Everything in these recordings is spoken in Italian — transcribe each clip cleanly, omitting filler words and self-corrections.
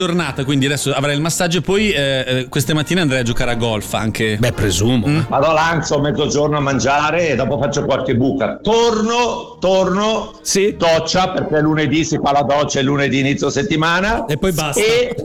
giornata, quindi adesso avrai il massaggio e poi queste mattine andrai a giocare a golf anche. Beh, presumo. Vado a Lanzo mezzogiorno a mangiare e dopo faccio qualche buca. Torno, sì, doccia, perché lunedì si fa la doccia e lunedì inizio settimana. E poi basta.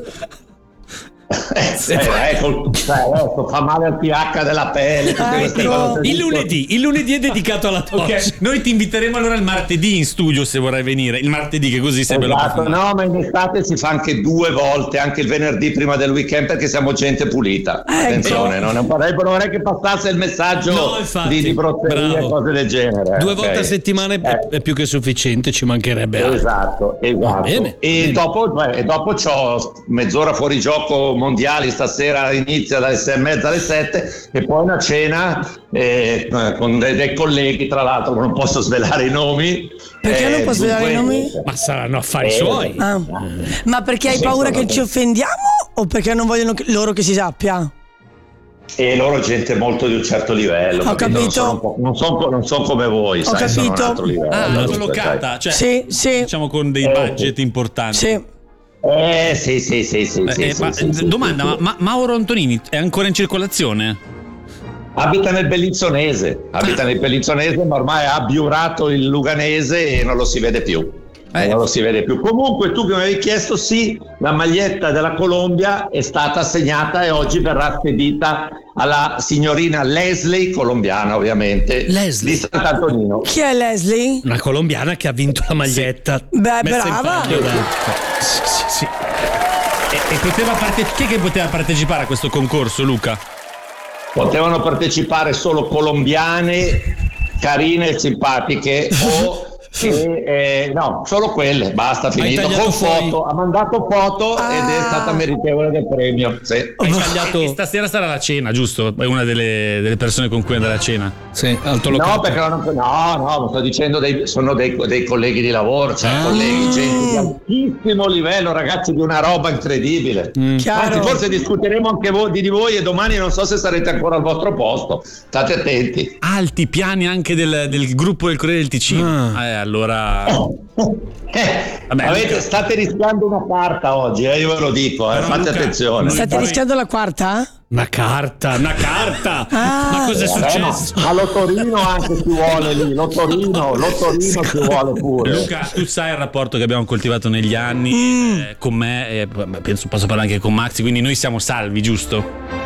Fa male al pH della pelle. Il lunedì è dedicato alla doccia. Okay. Noi ti inviteremo allora il martedì in studio se vorrai venire. Il martedì, che così sei bello profumato. No, ma in estate si fa anche 2 volte, anche il venerdì prima del weekend, perché siamo gente pulita. Attenzione, non vorrei che passasse il messaggio di brozzeria e cose del genere. 2 volte a settimana è più che sufficiente, ci mancherebbe altro. Esatto. Bene. Dopo c'ho mezz'ora fuori gioco mondiali, stasera inizia dalle 6:30 alle 7 e poi una cena con dei colleghi, tra l'altro non posso svelare i nomi. Perché non posso svelare i nomi? Ma saranno affari suoi. Ma perché hai paura che ci offendiamo o perché non vogliono loro che si sappia? E loro gente molto di un certo livello. Ho capito. Non sono come voi. Ho capito. Sono un altro livello. L'hanno collocata, cioè sì. diciamo con dei budget importanti. Sì. Sì. Domanda, ma Mauro Antonini è ancora in circolazione? Abita nel Bellinzonese, ma ormai ha abiurato il luganese e non lo si vede più. Comunque, tu che mi avevi chiesto, sì, la maglietta della Colombia è stata assegnata e oggi verrà spedita alla signorina Leslie, colombiana ovviamente, Leslie di Sant'Antonino. Chi è Leslie? Una colombiana che ha vinto la maglietta. Beh, brava. Sì. E chi è che poteva partecipare a questo concorso, Luca? Potevano partecipare solo colombiane carine e simpatiche no, solo quelle, basta, finito. Con foto, ha mandato foto ed è stata meritevole del premio. Sì. E stasera sarà la cena, giusto? È una delle persone con cui andare a cena. Sì, no, perché no, sto dicendo sono dei colleghi di lavoro, colleghi, gente di altissimo livello, ragazzi, di una roba incredibile. Anzi, forse discuteremo anche di voi e domani non so se sarete ancora al vostro posto. State attenti. Alti piani anche del gruppo del Corriere del Ticino. Allora state rischiando una carta oggi, io ve lo dico, fate attenzione. State rischiando la quarta? Una carta. Ma cos'è successo? Ma l'Otorino anche ci vuole lì, l'Otorino ci vuole pure. Luca, tu sai il rapporto che abbiamo coltivato negli anni con me, penso posso parlare anche con Maxi, quindi noi siamo salvi, giusto?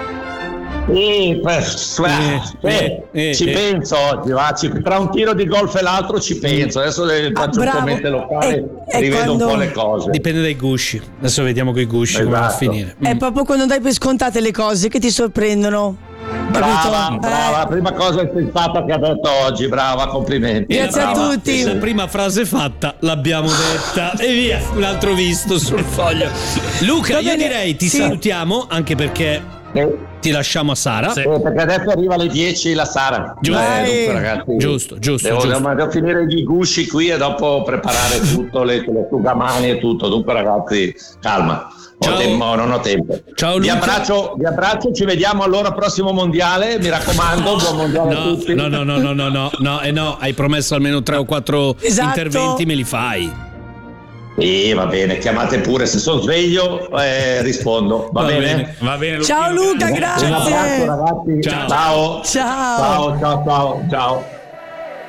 Ci penso oggi, tra un tiro di golf e l'altro ci penso. Adesso faccio un commento locale, rivedo un po' le cose. Dipende dai gusci. Adesso vediamo con i gusci come va a finire. È proprio quando dai per scontate le cose che ti sorprendono. Brava, la prima cosa sensata che ha detto oggi, brava, complimenti. Grazie a tutti. La prima frase fatta l'abbiamo detta e via, un altro visto sul foglio. Luca, io direi ti salutiamo, anche perché ti lasciamo a Sara. Perché adesso arriva alle 10 la Sara. Giusto, ragazzi. Giusto. Devo finire gli gusci qui e dopo preparare tutto, le asciugamani e tutto. Dunque, ragazzi, calma. Non ho tempo. Ciao Luca. Vi abbraccio, ci vediamo allora prossimo mondiale, mi raccomando, buon mondiale a tutti. No, hai promesso almeno 3 o 4 interventi, me li fai. Sì, va bene, chiamate pure, se sono sveglio rispondo, va bene? Va bene. Ciao Luca, grazie. Un abbraccio, ragazzi. Ciao. Ciao.